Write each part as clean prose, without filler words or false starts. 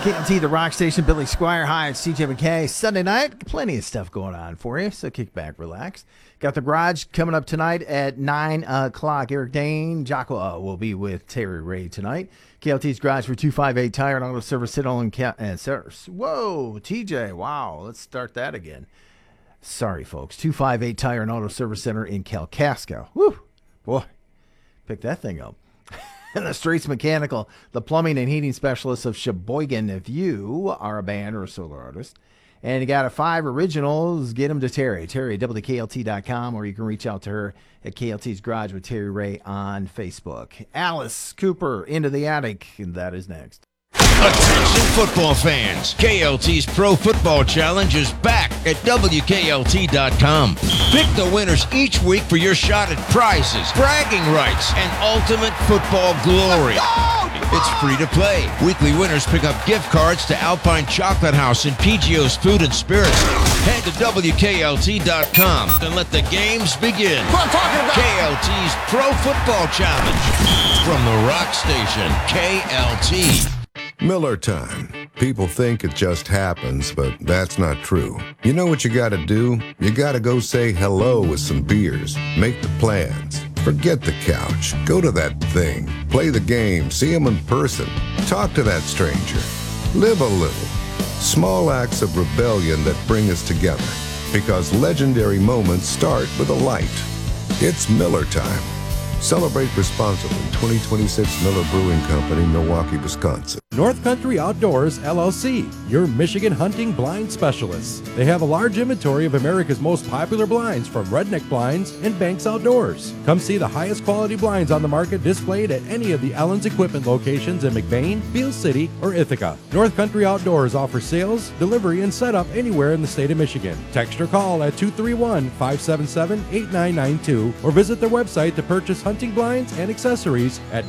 KLT, the rock station. Billy Squire. Hi, it's CJ McKay. Sunday night, plenty of stuff going on for you, so kick back, relax. Got the Garage coming up tonight at 9 o'clock. Eric Dane, Jocko will be with Terry Ray tonight. KLT's Garage for 258 Tire and Auto Service. Sit on Whoa, TJ, wow, let's start that again. Sorry, folks. 258 Tire and Auto Service Center in Kalkaska. Woo, boy, pick that thing up. And the Straits Mechanical, the plumbing and heating specialists of Sheboygan. If you are a band or a solo artist and you got 5 originals, get them to Terry. Terry at WKLT.com, or you can reach out to her at KLT's Garage with Terry Ray on Facebook. Alice Cooper, Into the Attic, and that is next. Attention football fans, KLT's Pro Football Challenge is back at WKLT.com. Pick the winners each week for your shot at prizes, bragging rights, and ultimate football glory. It's free to play. Weekly winners pick up gift cards to Alpine Chocolate House and PGO's Food and Spirits. Head to WKLT.com and let the games begin. KLT's Pro Football Challenge from the rock station, KLT. Miller time. People think it just happens, but that's not true. You know what you gotta do? You gotta go say hello with some beers. Make the plans. Forget the couch. Go to that thing. Play the game. See them in person. Talk to that stranger. Live a little. Small acts of rebellion that bring us together. Because legendary moments start with a light. It's Miller time. Celebrate responsibly. 2026 Miller Brewing Company, Milwaukee, Wisconsin. North Country Outdoors, LLC, your Michigan hunting blind specialists. They have a large inventory of America's most popular blinds, from Redneck Blinds and Banks Outdoors. Come see the highest quality blinds on the market displayed at any of the Ellen's Equipment locations in McBain, Beale City, or Ithaca. North Country Outdoors offers sales, delivery, and setup anywhere in the state of Michigan. Text or call at 231-577-8992 or visit their website to purchase hunting blinds and accessories at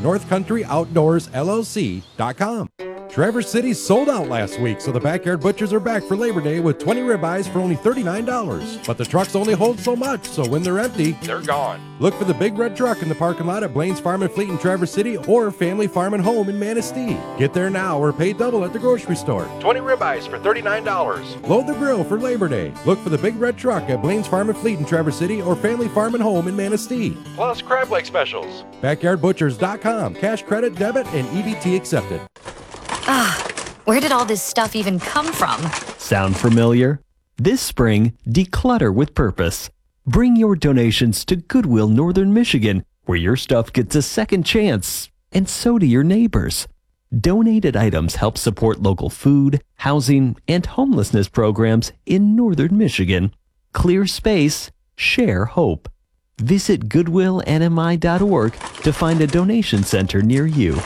NorthCountryOutdoorsLLC.com. Traverse City sold out last week, so the Backyard Butchers are back for Labor Day with 20 ribeyes for only $39. But the trucks only hold so much, so when they're empty, they're gone. Look for the big red truck in the parking lot at Blaine's Farm and Fleet in Traverse City or Family Farm and Home in Manistee. Get there now or pay double at the grocery store. 20 ribeyes for $39. Load the grill for Labor Day. Look for the big red truck at Blaine's Farm and Fleet in Traverse City or Family Farm and Home in Manistee. Plus crab leg specials. BackyardButchers.com. Cash, credit, debit, and EBT accepted. Where did all this stuff even come from? Sound familiar? This spring, declutter with purpose. Bring your donations to Goodwill Northern Michigan, where your stuff gets a second chance, and so do your neighbors. Donated items help support local food, housing, and homelessness programs in Northern Michigan. Clear space, share hope. Visit goodwillnmi.org to find a donation center near you.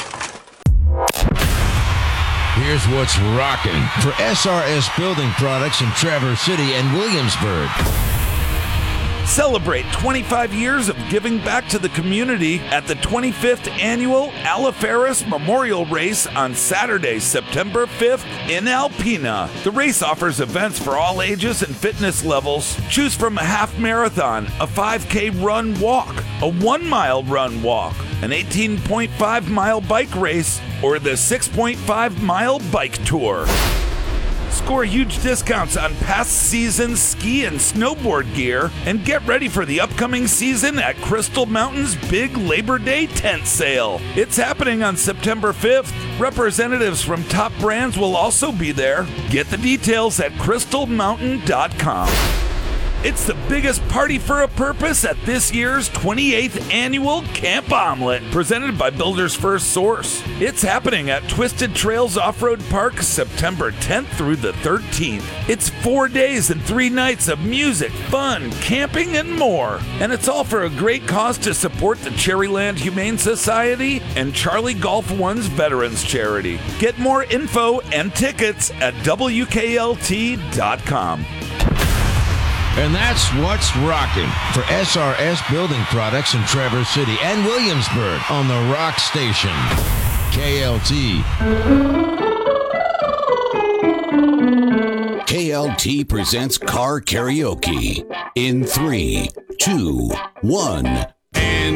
Here's what's rocking for SRS Building Products in Traverse City and Williamsburg. Celebrate 25 years of giving back to the community at the 25th Annual Alaferis Memorial Race on Saturday, September 5th in Alpena. The race offers events for all ages and fitness levels. Choose from a half marathon, a 5K run walk, a 1 mile run walk, an 18.5 mile bike race, or the 6.5 mile bike tour. Score huge discounts on past season ski and snowboard gear and get ready for the upcoming season at Crystal Mountain's big Labor Day tent sale. It's happening on September 5th. Representatives from top brands will also be there. Get the details at crystalmountain.com. It's the biggest party for a purpose at this year's 28th Annual Camp Omelet, presented by Builders First Source. It's happening at Twisted Trails Off-Road Park September 10th through the 13th. It's 4 days and 3 nights of music, fun, camping, and more. And it's all for a great cause to support the Cherryland Humane Society and Charlie Golf One's Veterans Charity. Get more info and tickets at WKLT.com. And that's what's rocking for SRS Building Products in Traverse City and Williamsburg on the Rock Station, KLT. KLT presents Car Karaoke in 3, 2, 1.